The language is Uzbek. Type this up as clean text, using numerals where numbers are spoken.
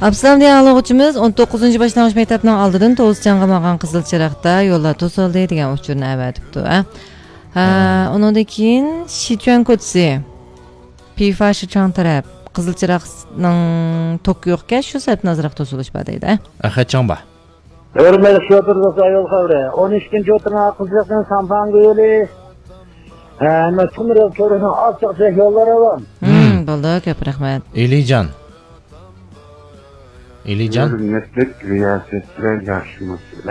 Absam degan o'quvchimiz 19-boshlang'ich maktabning oldidan to'g'izchan qilmagan qizil chiroqda yo'llar to'sildi degan uchurni avatibdi. Undan keyin Sichuan Kotsi Pifa Sichuan taraf qizil chiroqning to'ki yo'qka shu sababdan azroq to'silishba deydi. Qachonba? Hürmetli şoför dostu yol kavre. 12. oturma kızlıktan Sampango yolu. Ama tümürel körünün açık yollara var. Bo'ldi, ko'p rahmat. Elijan. Hürmetli riyasetler yaşması.